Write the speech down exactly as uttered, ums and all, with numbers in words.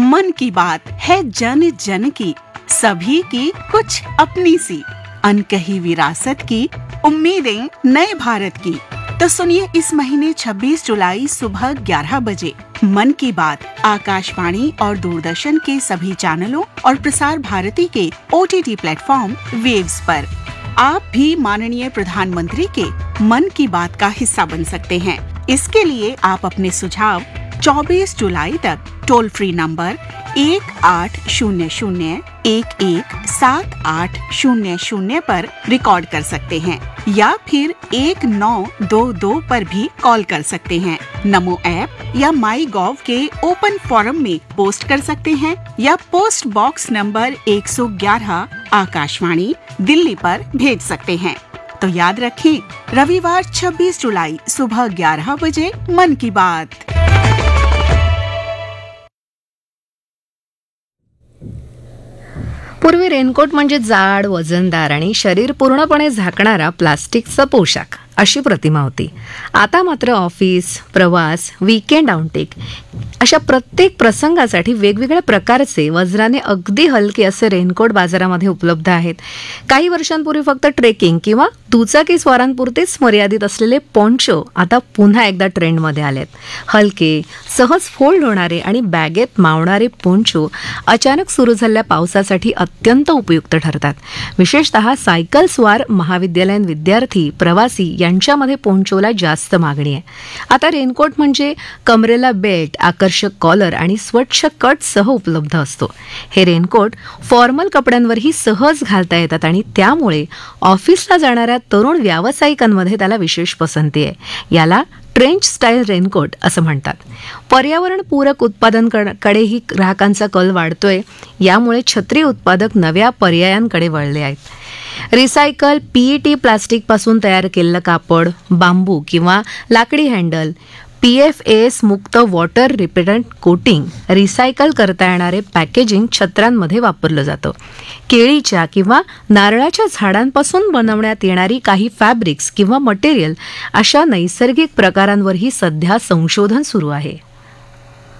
मन की बात है जन जन की, सभी की कुछ अपनी सी, अनकही विरासत की, उम्मीदें नए भारत की। तो सुनिए इस महीने छब्बीस जुलाई सुबह ग्यारह बजे मन की बात आकाशवाणी और दूरदर्शन के सभी चैनलों और प्रसार भारती के ओटीटी प्लेटफॉर्म वेव्स पर। आप भी माननीय प्रधानमंत्री के मन की बात का हिस्सा बन सकते हैं। इसके लिए आप अपने सुझाव चौबीस जुलाई तक टोल फ्री नंबर एक आठ शून्य शून्य एक एक सात आठ शून्य शून्य पर रिकॉर्ड कर सकते हैं या फिर एक नौ दो दो पर भी कॉल कर सकते हैं। नमो ऐप या माई गॉव के ओपन फोरम में पोस्ट कर सकते हैं या पोस्ट बॉक्स नंबर एक सौ ग्यारह आकाशवाणी दिल्ली पर भेज सकते हैं। तो याद रखें, रविवार छब्बीस जुलाई सुबह ग्यारह बजे मन की बात। पूर्वी रेनकोट म्हणजे जाड, वजनदार आणि शरीर पूर्णपणे झाकणारा प्लास्टिकचा पोशाख अशी प्रतिमा होती. आता मात्र ऑफिस, प्रवास, वीकेंड आउटिंग अशा प्रत्येक प्रसंगासाठी वेगवेगळ्या प्रकारचे वजनाने अगदी हलके असे रेनकोट बाजारामध्ये उपलब्ध आहेत. काही वर्षांपूर्वी फक्त ट्रेकिंग किंवा दुचाकी स्वारांपुरतेच मर्यादित असलेले पोंचो आता पुन्हा एकदा ट्रेंडमध्ये आलेत. हलके, सहज फोल्ड होणारे आणि बॅगेत मावणारे पोंचो अचानक सुरू झालेल्या पावसासाठी अत्यंत उपयुक्त ठरतात. विशेषतः सायकल स्वार, महाविद्यालयीन विद्यार्थी, प्रवासी यांच्यामध्ये पोंचोला जास्त मागणी आहे. आता रेनकोट म्हणजे कमरेला बेल्ट, आकर्षक कॉलर आणि स्वच्छ कट सह उपलब्ध असतो. हे रेनकोट फॉर्मल कपड्यांवरही सहज घालता येतात आणि त्यामुळे ऑफिसला जाणाऱ्या तरुण व्यावसायिकांमध्ये त्याला विशेष पसंती आहे. याला ट्रेंच स्टाईल रेनकोट असं म्हणतात. पर्यावरणपूरक उत्पादनाकडेही ग्राहकांचा कल वाढतोय. यामुळे छत्री उत्पादक नव्या पर्यायांकडे वळले आहेत. रिसायकल, पीईटी प्लास्टिकपासून तयार केलेलं कापड, बांबू किंवा लाकडी हँडल, पी एफ एस मुक्त वॉटर रिपेलंट कोटिंग, रिसायकल करता येणारे पॅकेजिंग छत्रांमध्ये वापरलं जातं. केळीच्या किंवा नारळाच्या झाडांपासून बनवण्यात येणारी काही फॅब्रिक्स किंवा मटेरियल अशा नैसर्गिक प्रकारांवरही सध्या संशोधन सुरू आहे.